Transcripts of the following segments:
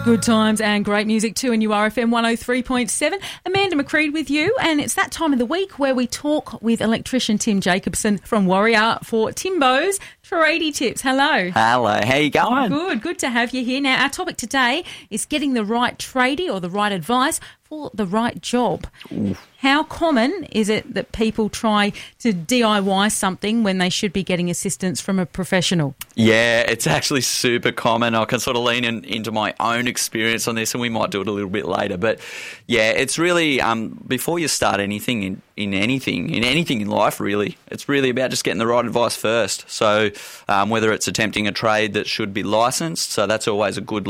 Good times and great music too in URFM 103.7. Amanda McCreed with you, and it's that time of the week where we talk with electrician Tim Jacobson from Warrior for Timbo's Tradie Tips. Hello. Hello, how you going? Good to have you here. Now, our topic today is getting the right tradie or the right advice for the right job. Oof. How common is it that people try to DIY something when they should be getting assistance from a professional? Yeah, it's actually super common. I can sort of lean into my own experience on this, and we might do it a little bit later. But yeah, it's really before you start anything in anything in life, really, it's really about just getting the right advice first. So whether it's attempting a trade that should be licensed, so that's always a good,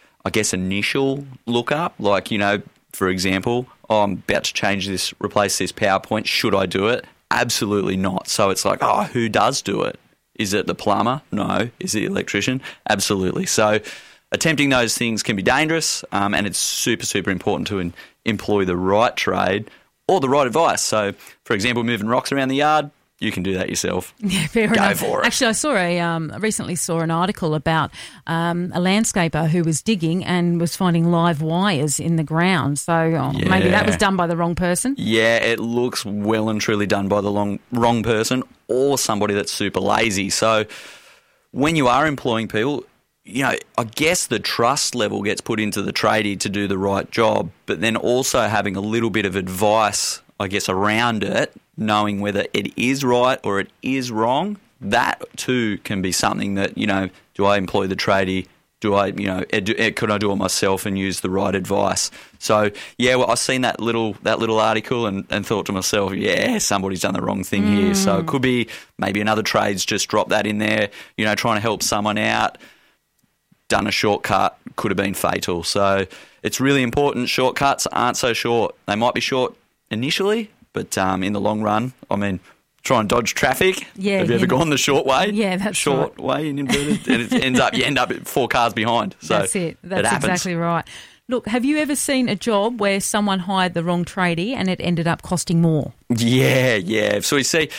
initial look up. For example, I'm about to replace this PowerPoint. Should I do it? Absolutely not. So it's like, who does do it? Is it the plumber? No. Is it the electrician? Absolutely. So attempting those things can be dangerous, and it's super, super important to employ the right trade or the right advice. So, for example, moving rocks around the yard, you can do that yourself. Yeah, fair enough. Go for it. Actually, I recently saw an article about a landscaper who was digging and was finding live wires in the ground. So maybe that was done by the wrong person. Yeah, it looks well and truly done by the wrong person or somebody that's super lazy. So when you are employing people, I guess the trust level gets put into the tradie to do the right job, but then also having a little bit of advice, I guess, around it, knowing whether it is right or it is wrong, that too can be something that, do I employ the tradie? Do I, could I do it myself and use the right advice? So, I've seen that little article and thought to myself, somebody's done the wrong thing here. So it could be maybe another trade's just dropped that in there, trying to help someone out, done a shortcut, could have been fatal. So it's really important. Shortcuts aren't so short. They might be short initially, but in the long run, try and dodge traffic. Yeah, have you ever gone the short way? Yeah, that's short right. way in inverted, and you end up 4 cars behind. So that's it. That's happens. Exactly right. Look, have you ever seen a job where someone hired the wrong tradie and it ended up costing more? Yeah. So we see